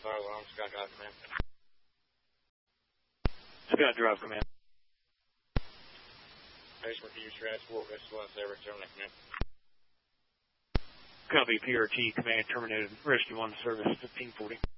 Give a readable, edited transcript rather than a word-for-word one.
Fire alarm, Scott Drive Command. Scott Drive Command. Patient with use transport, West 1 terminate command. Copy PRT Command terminated. Rescue 1 service 1540.